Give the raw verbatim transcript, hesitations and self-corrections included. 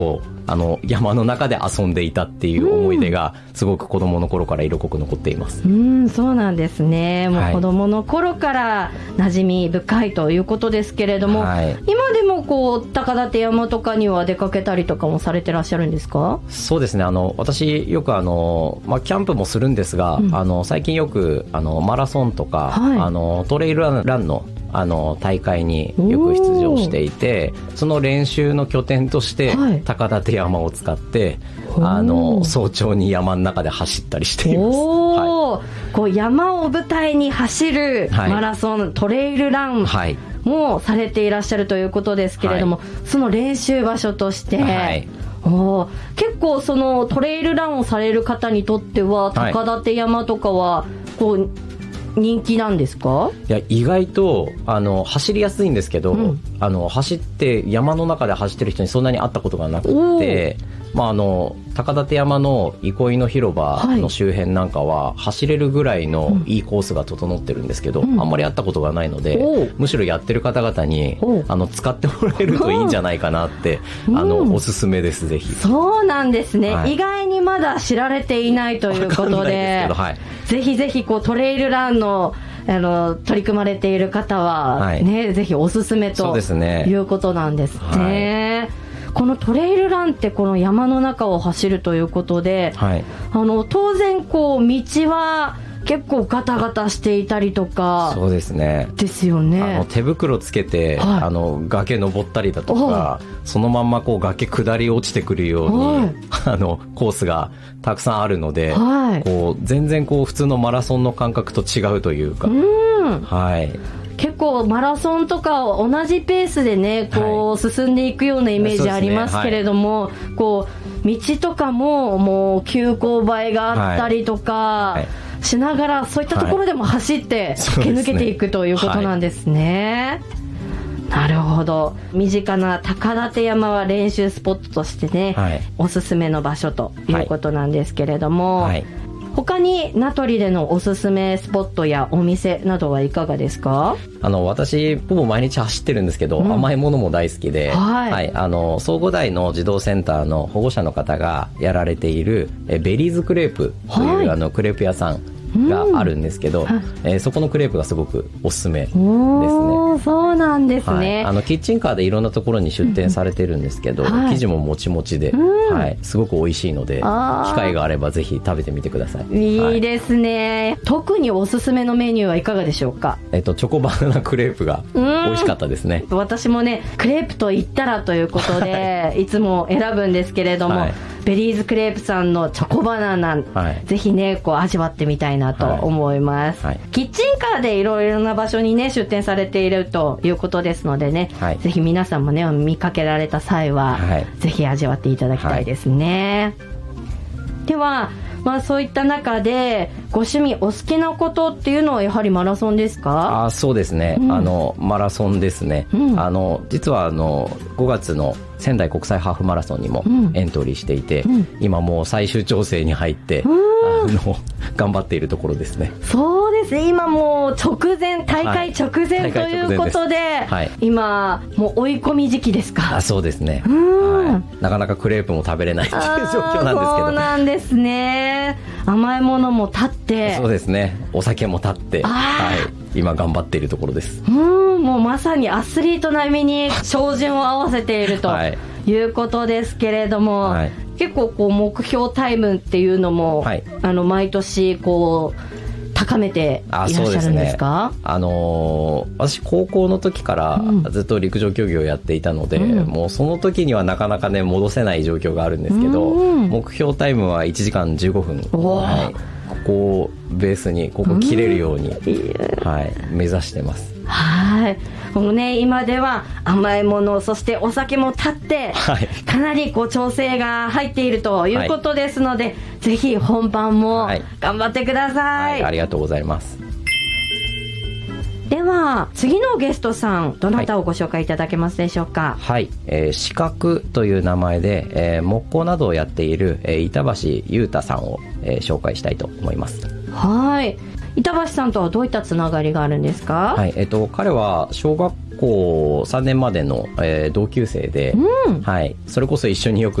こうあの山の中で遊んでいたっていう思い出がすごく子供の頃から色濃く残っています。 うん、そうなんですね。もう子供の頃から馴染み深いということですけれども、はい、今でもこう高立山とかには出かけたりとかもされてらっしゃるんですか？ そうですね、あの私よくあの、まあ、キャンプもするんですが、うん、あの最近よくあのマラソンとか、はい、あのトレイルラン、ランのあの大会によく出場していて、その練習の拠点として、はい、高立山を使ってあの早朝に山の中で走ったりしています。 お、はい、こう山を舞台に走るマラソン、はい、トレイルランもされていらっしゃるということですけれども、はい、その練習場所として、はい、お結構そのトレイルランをされる方にとっては高立山とかはこう人気なんですか？ いや、意外とあの走りやすいんですけど、うん、あの走って山の中で走ってる人にそんなに会ったことがなくて、まあ、あの高立山の憩いの広場の周辺なんかは走れるぐらいのいいコースが整ってるんですけど、うん、あんまり会ったことがないので、むしろやってる方々にあの使ってもらえるといいんじゃないかなって、あのおすすめです。ぜひ。 そうなんですね、はい、意外にまだ知られていないということで、 はい、 ぜひぜひこうトレイルランのあの取り組まれている方は、ね、はい、ぜひおすすめということなんですね。はい、このトレイルランってこの山の中を走るということで、はい、あの当然こう道は結構ガタガタしていたりとか。そうですね。ですよね。 あの手袋つけて、はい、あの崖登ったりだとか、そのまんまこう崖下り落ちてくるように、はい、あのコースがたくさんあるので、はい、こう全然こう普通のマラソンの感覚と違うというか、うん、はい、 結構マラソンとかを同じペースでねこう進んでいくようなイメージありますけれども、はい、こう道とかももう急勾配があったりとか、はいはい、しながらそういったところでも走って駆け抜けていくということなんですね。なるほど。身近な高立山は練習スポットとしてね、はい、おすすめの場所ということなんですけれども、はいはい、他に名取でのおすすめスポットやお店などはいかがですか？ あの私ほぼ毎日走ってるんですけど、うん、甘いものも大好きで、はいはい、あの総合大の児童センターの保護者の方がやられているえベリーズクレープという、はい、あのクレープ屋さんがあるんですけど、うん、えー、そこのクレープがすごくおすすめですね。 おー、そうなんですね、はい、 あのキッチンカーでいろんなところに出店されてるんですけど、うん、生地ももちもちで、うん、はい、すごく美味しいので機会があればぜひ食べてみてください。 いいですね、はい、特におすすめのメニューはいかがでしょうか？ えっと、チョコバナナクレープが美味しかったですね。 私もねクレープと言ったらということでいつも選ぶんですけれども、はい、ベリーズクレープさんのチョコバナナ、はい、ぜひねこう味わってみたいなと思います、はいはい、キッチンカーでいろいろな場所にね出店されているということですのでね、はい、ぜひ皆さんもね見かけられた際は、はい、ぜひ味わっていただきたいですね、はい、では、まあ、そういった中でご趣味お好きなことっていうのはやはりマラソンですか？ あ、そうですね、うん、あのマラソンですね、うん、あの実はあのごがつの仙台国際ハーフマラソンにもエントリーしていて、うん、今もう最終調整に入って、うん、あの頑張っているところですね。 そうですね、今もう直前大会直前、はい、ということで、はい、今もう追い込み時期ですか？ あ、そうですね、はい、なかなかクレープも食べれないっていう状況なんですけど。 そうなんですね。甘いものも立って、 そうですね、お酒も立って、はい、今頑張っているところです。 うん、もうまさにアスリート並みに照準を合わせていると、はい、いうことですけれども、はい、結構こう目標タイムっていうのも、はい、あの毎年こう高めていらっしゃるんですか？ あ、そうですね、あのー、私高校の時からずっと陸上競技をやっていたので、うん、もうその時にはなかなかね戻せない状況があるんですけど、うん、目標タイムはいちじかんじゅうごふん、はい、ここをベースにここ切れるように、うん、はい、目指してます。 はい、もうね今では甘いものそしてお酒も立って、はい、かなりこう調整が入っているということですので、はい、ぜひ本番も頑張ってください、はいはい、ありがとうございます。 では次のゲストさんどなたをご紹介いただけますでしょうか？ はい、えー、四角という名前で、えー、木工などをやっている、えー、板橋裕太さんを、えー、紹介したいと思います。 はい、板橋さんとはどういったつながりがあるんですか？ はい、えっと、彼は小学校さんねんまでの、えー、同級生で、 うん、 はい、それこそ一緒によく